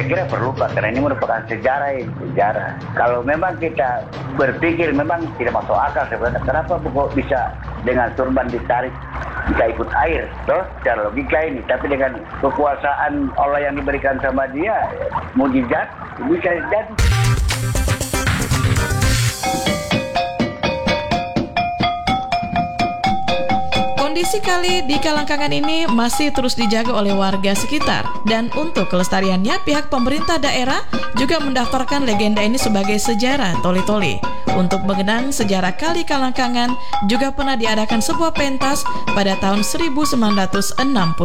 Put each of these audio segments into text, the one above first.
kira perlu Pak, karena ini merupakan sejarah. Kalau memang kita berpikir memang tidak masuk akal sebenarnya, kenapa kok bisa dengan turban ditarik bisa ikut air, toh secara logika ini. Tapi dengan kekuasaan Allah yang diberikan sama dia, mujizat bisa jadi. Kondisi kali di Kalangkangan ini masih terus dijaga oleh warga sekitar, dan untuk kelestariannya pihak pemerintah daerah juga mendaftarkan legenda ini sebagai sejarah toli-toli. Untuk mengenang sejarah Kali Kalangkangan juga pernah diadakan sebuah pentas pada tahun 1967.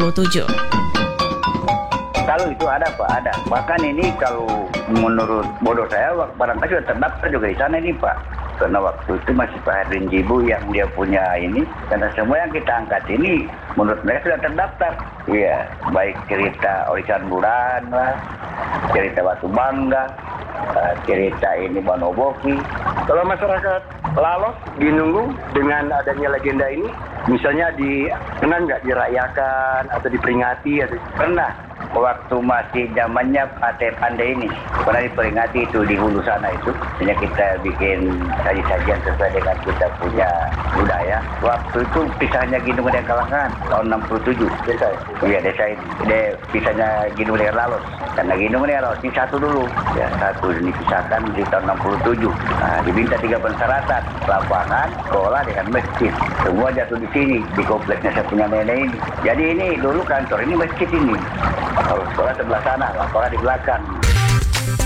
Kalau itu ada Pak, ada. Bahkan ini kalau menurut bodoh saya, barangkali sudah terdaftar juga di sana ini Pak. Karena waktu itu masih Pak Herdin Jibu yang dia punya ini. Karena semua yang kita angkat ini menurut mereka sudah terdaftar. Iya, baik cerita Orisan Buran lah, cerita Batu Bangga, cerita ini Bonoboki. Kalau masyarakat Lalos dinunggu dengan adanya legenda ini, misalnya dikenang nggak, dirayakan atau diperingati? Pernah. Waktu masih zamannya Pate Pandai ini pernah diperingati itu di hulu sana itu. Hanya kita bikin sajian sesuai dengan kita punya budaya. Waktu itu pisahnya Gintung dengan Kalangkangan tahun 67. Desa? Iya, desa ini. Pisahnya Gintung dengan Lalos. Karena Gintung dengan Lalos ini satu dulu. Ya, satu dipisahkan di tahun 67. Nah, diminta 3 persyaratan. Lapangan, sekolah dengan masjid. Semua jatuh di sini, di kompleksnya saya punya nenek ini. Jadi ini dulu kantor ini masjid ini. Kalau sekolah sebelah sana, sekolah di belakang.